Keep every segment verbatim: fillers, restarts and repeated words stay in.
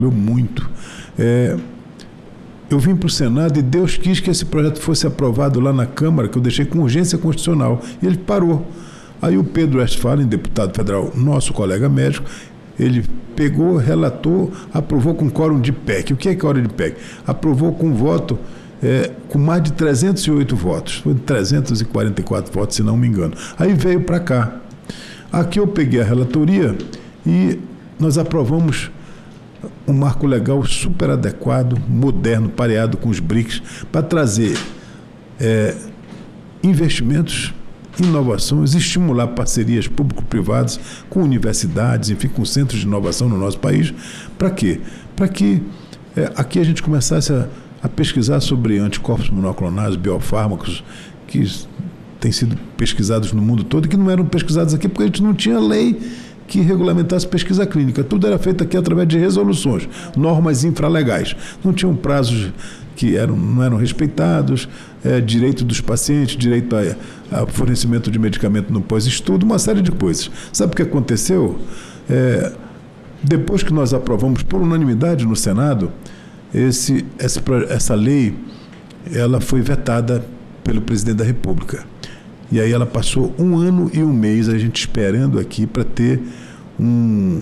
muito. É, eu vim para o Senado e Deus quis que esse projeto fosse aprovado lá na Câmara, que eu deixei com urgência constitucional, e ele parou. Aí o Pedro Westphalen, deputado federal, nosso colega médico, ele pegou, relatou, aprovou com quórum de P E C. O que é quórum de P E C? Aprovou com voto, é, com mais de trezentos e oito votos, foi trezentos e quarenta e quatro votos, se não me engano. Aí veio para cá. Aqui eu peguei a relatoria e nós aprovamos um marco legal super adequado, moderno, pareado com os B R I C S, para trazer é, investimentos, inovações, estimular parcerias público-privadas com universidades, enfim, com centros de inovação no nosso país. Para quê? Para que é, aqui a gente começasse a, a pesquisar sobre anticorpos monoclonais, biofármacos, que têm sido pesquisados no mundo todo e que não eram pesquisados aqui porque a gente não tinha lei que regulamentasse pesquisa clínica. Tudo era feito aqui através de resoluções, normas infralegais. Não tinham prazos que eram, não eram respeitados, é, direito dos pacientes, direito a, a fornecimento de medicamento no pós-estudo, uma série de coisas. Sabe o que aconteceu? É, depois que nós aprovamos por unanimidade no Senado, esse, essa, essa lei ela foi vetada pelo presidente da República. E aí ela passou um ano e um mês a gente esperando aqui para ter um,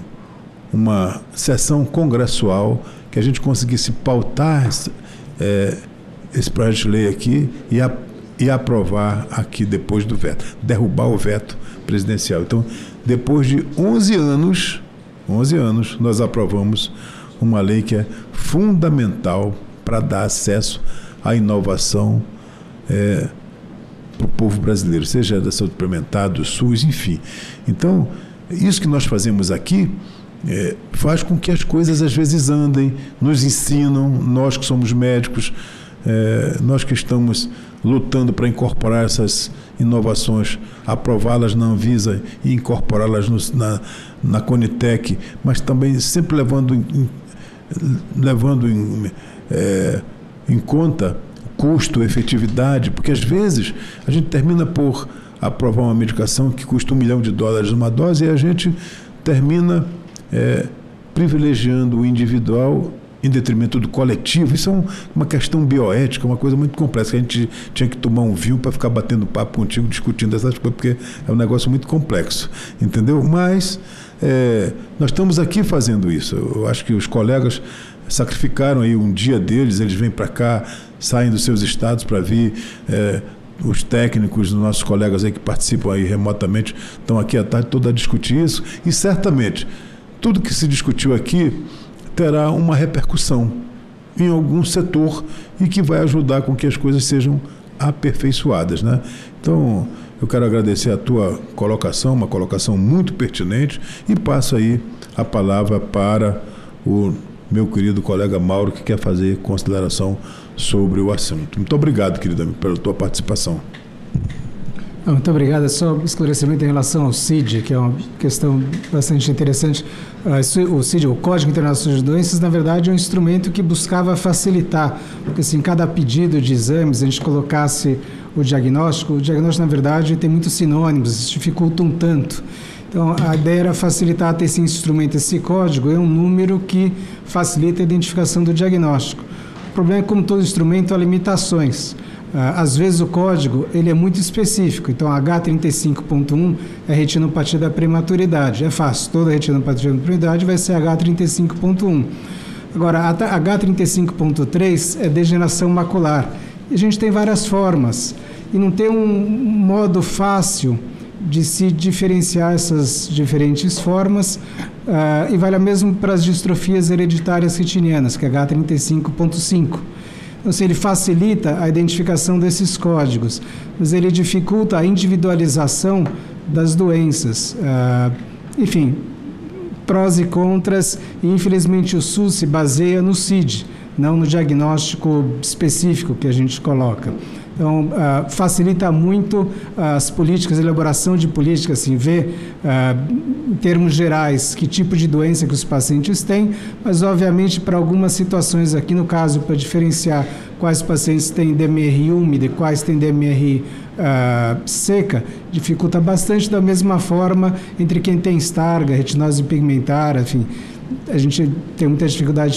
uma sessão congressual que a gente conseguisse pautar é, esse projeto de lei aqui e, a, e aprovar aqui depois do veto, derrubar o veto presidencial. Então, depois de onze anos, onze anos, nós aprovamos uma lei que é fundamental para dar acesso à inovação é, para o povo brasileiro, seja da saúde suplementar, do SUS, enfim. Então, isso que nós fazemos aqui é, faz com que as coisas às vezes andem, nos ensinam, nós que somos médicos, é, nós que estamos lutando para incorporar essas inovações, aprová-las na Anvisa e incorporá-las no, na, na Conitec, mas também sempre levando em, levando em, é, em conta custo, efetividade, porque às vezes a gente termina por aprovar uma medicação que custa um milhão de dólares uma dose e a gente termina é, privilegiando o individual em detrimento do coletivo. Isso é um, uma questão bioética, uma coisa muito complexa, que a gente tinha que tomar um vinho para ficar batendo papo contigo, discutindo essas coisas, porque é um negócio muito complexo, entendeu? Mas é, nós estamos aqui fazendo isso. Eu acho que os colegas sacrificaram aí um dia deles, eles vêm para cá, saem dos seus estados para vir, é, os técnicos, os nossos colegas aí que participam aí remotamente, estão aqui à tarde toda a discutir isso, e certamente tudo que se discutiu aqui terá uma repercussão em algum setor e que vai ajudar com que as coisas sejam aperfeiçoadas, né? Então, eu quero agradecer a tua colocação, uma colocação muito pertinente, e passo aí a palavra para o meu querido colega Mauro, que quer fazer consideração sobre o assunto. Muito obrigado, querido amigo, pela tua participação. Muito obrigado. É só um esclarecimento em relação ao C I D, que é uma questão bastante interessante. O C I D, o Código Internacional de Doenças, na verdade, é um instrumento que buscava facilitar, porque se em cada pedido de exames a gente colocasse o diagnóstico, o diagnóstico, na verdade, tem muitos sinônimos, isso dificulta um tanto. Então, a ideia era facilitar ter esse instrumento, esse código, é um número que facilita a identificação do diagnóstico. O problema é que, como todo instrumento, há limitações. Às vezes o código ele é muito específico, então H trinta e cinco ponto um é retinopatia da prematuridade, é fácil, toda retinopatia da prematuridade vai ser H trinta e cinco ponto um. Agora, a H trinta e cinco ponto três é degeneração macular, e a gente tem várias formas, e não tem um modo fácil de se diferenciar essas diferentes formas, uh, e vale o mesmo para as distrofias hereditárias retinianas, que é H trinta e cinco ponto cinco. Então, assim, ele facilita a identificação desses códigos, mas ele dificulta a individualização das doenças. Uh, enfim, prós e contras, e infelizmente o SUS se baseia no C I D, não no diagnóstico específico que a gente coloca. Então, uh, facilita muito as políticas, a elaboração de políticas, assim, ver, uh, em termos gerais, que tipo de doença que os pacientes têm, mas, obviamente, para algumas situações aqui, no caso, para diferenciar quais pacientes têm D M R úmida e quais têm D M R uh, seca, dificulta bastante da mesma forma entre quem tem Stargardt, retinose pigmentar, enfim. a gente tem muita dificuldade